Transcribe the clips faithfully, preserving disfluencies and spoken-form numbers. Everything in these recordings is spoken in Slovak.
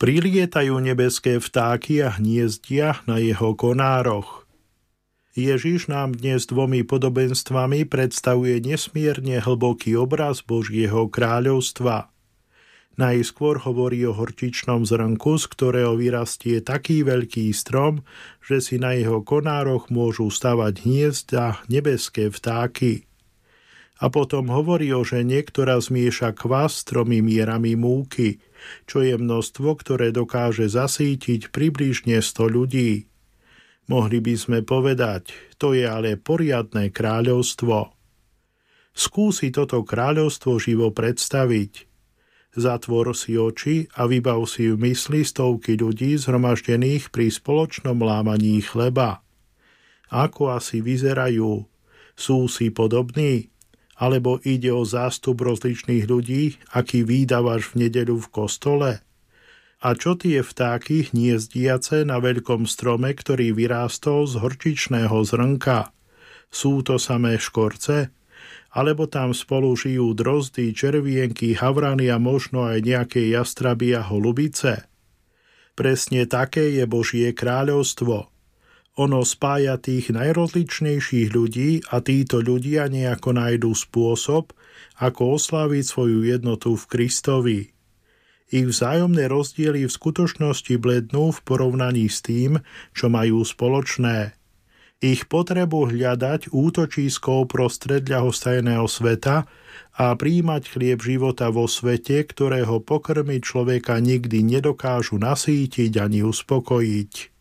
Prilietajú nebeské vtáky a hniezdia na jeho konároch. Ježiš nám dnes dvomi podobenstvami predstavuje nesmierne hlboký obraz Božieho kráľovstva. Najskôr hovorí o horčičnom zrnku, z ktorého vyrastie taký veľký strom, že si na jeho konároch môžu stavať hniezda nebeské vtáky. A potom hovorí o žene, ktorá zmieša kvas s tromi mierami múky, čo je množstvo, ktoré dokáže zasítiť približne sto ľudí. Mohli by sme povedať, to je ale poriadne kráľovstvo. Skúsi toto kráľovstvo živo predstaviť. Zatvor si oči a vybav si v mysli stovky ľudí zhromaždených pri spoločnom lámaní chleba. Ako asi vyzerajú? Sú si podobní? Alebo ide o zástup rozličných ľudí, aký vídavaš v nedeľu v kostole? A čo tie vtáky hniezdiace na veľkom strome, ktorý vyrástol z horčičného zrnka? Sú to samé škorce? Alebo tam spolu žijú drozdy, červienky, havrany a možno aj nejaké jastraby a holubice? Presne také je Božie kráľovstvo. Ono spája tých najrozličnejších ľudí a títo ľudia nejako nájdú spôsob, ako osláviť svoju jednotu v Kristovi. Ich vzájomné rozdiely v skutočnosti blednú v porovnaní s tým, čo majú spoločné. Ich potrebu hľadať útočískou prostred ľahostajného sveta a prijímať chlieb života vo svete, ktorého pokrmy človeka nikdy nedokážu nasýtiť ani uspokojiť.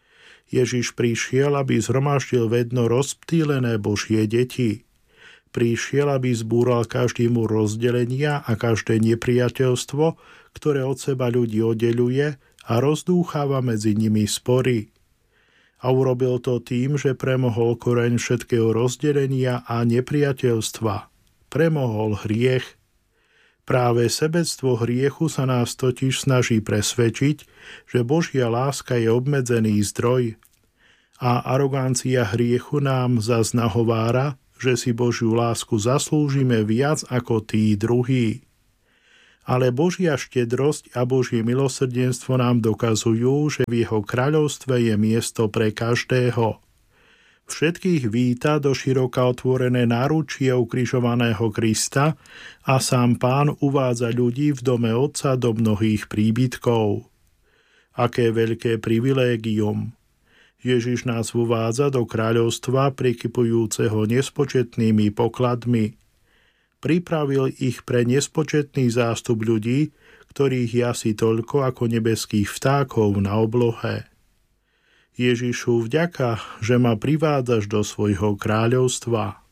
Ježiš prišiel, aby zhromaždil vedno rozptýlené Božie deti. Prišiel, aby zbúral každému rozdelenia a každé nepriateľstvo, ktoré od seba ľudí oddeľuje a rozdúcháva medzi nimi spory. A urobil to tým, že premohol koreň všetkého rozdelenia a nepriateľstva. Premohol hriech. Práve sebectvo hriechu sa nás totiž snaží presvedčiť, že Božia láska je obmedzený zdroj a arogancia hriechu nám zas nahovára, že si Božiu lásku zaslúžime viac ako tí druhí. Ale Božia štedrosť a Božie milosrdenstvo nám dokazujú, že v jeho kráľovstve je miesto pre každého. Všetkých víta do široka otvorené náručie ukrižovaného Krista a sám Pán uvádza ľudí v dome Otca do mnohých príbytkov. Aké veľké privilégium! Ježiš nás uvádza do kráľovstva prikypujúceho nespočetnými pokladmi. Pripravil ich pre nespočetný zástup ľudí, ktorých je asi toľko ako nebeských vtákov na oblohe. Ježišu, vďaka, že ma privádzaš do svojho kráľovstva.